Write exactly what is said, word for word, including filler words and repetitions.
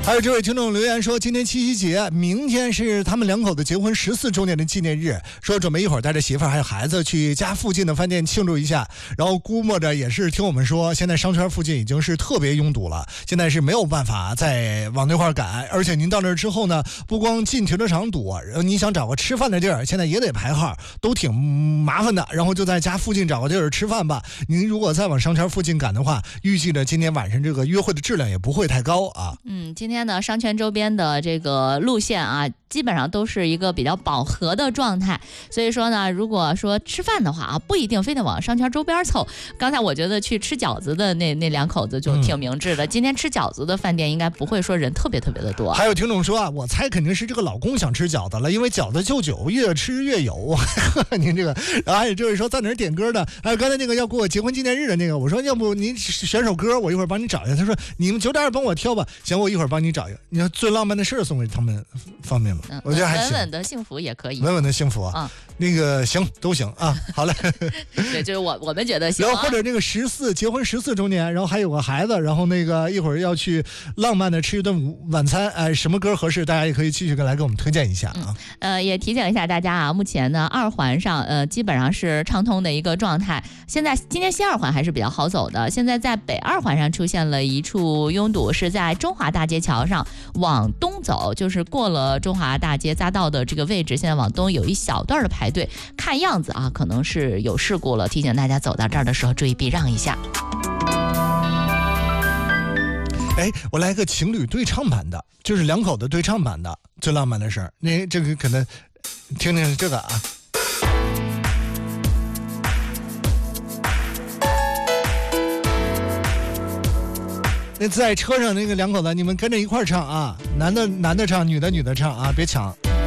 还有这位听众留言说，今天七夕节，明天是他们两口子结婚十四周年的纪念日，说准备一会儿带着媳妇儿还有孩子去家附近的饭店庆祝一下，然后估摸着也是听我们说，现在商圈附近已经是特别拥堵了，现在是没有办法再往那块赶，而且您到那儿之后呢，不光进停车场堵，你想找个吃饭的地儿，现在也得排号，都挺麻烦的，然后就在家附近找个地儿吃饭吧。您如果再往商圈附近赶的话，预计着今天晚上这个约会的质量也不会太高啊。 嗯，今天呢，商圈周边的这个路线啊，基本上都是一个比较饱和的状态，所以说呢，如果说吃饭的话啊，不一定非得往商圈周边凑。刚才我觉得去吃饺子的那那两口子就挺明智的、嗯，今天吃饺子的饭店应该不会说人特别特别的多。 还有听众说啊，我猜肯定是这个老公想吃饺子了，因为饺子就酒，越吃越有。您这个，然后还有这位说在哪儿点歌的，还有刚才那个要过我结婚纪念日的那个，我说要不您选首歌，我一会儿帮你找一下。他说你们九点二帮我挑吧，行，我一会儿帮你找一个。你要最浪漫的事送给他们方便吗？ 嗯、 我觉得还行。 稳稳的幸福也可以。 稳稳的幸福啊，嗯、那个行都行啊。好嘞。 对，就是我我们觉得行、啊。 然后或者那个十四结婚十四周年，然后还有个孩子，然后那个一会儿要去浪漫的吃一顿晚餐，哎，什么歌合适？大家也可以继续来给我们推荐一下啊。 嗯、呃，也提醒一下大家啊，目前呢二环上呃基本上是畅通的一个状态。现在今天西二环还是比较好走的，现在在北二环上出现了一处拥堵，是在中华大街桥上往东走，就是过了中华大街匝道的这个位置，现在往东有一小段的排队，看样子啊可能是有事故了，提醒大家走到这儿的时候注意避让一下。 哎，我来个情侣对唱版的，就是两口子对唱版的最浪漫的事儿，那这个可能听听这个啊。那在车上那个两口子，你们跟着一块儿唱啊，男的男的唱，女的女的唱啊，别抢。